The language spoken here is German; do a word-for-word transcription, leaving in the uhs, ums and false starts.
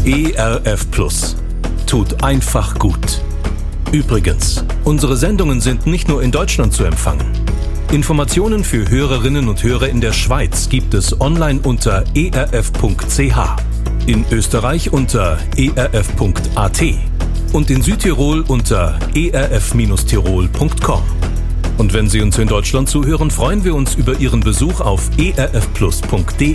E R F Plus. Tut einfach gut. Übrigens, unsere Sendungen sind nicht nur in Deutschland zu empfangen. Informationen für Hörerinnen und Hörer in der Schweiz gibt es online unter e r f punkt c h, in Österreich unter e r f punkt a t und in Südtirol unter e r f Tirol punkt com. Und wenn Sie uns in Deutschland zuhören, freuen wir uns über Ihren Besuch auf e r f plus punkt d